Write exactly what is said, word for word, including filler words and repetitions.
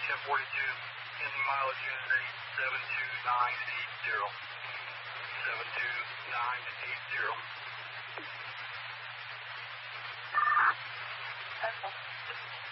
ten forty-two, ending mileage unit eight seven two nine eight zero. seven two nine eight zero.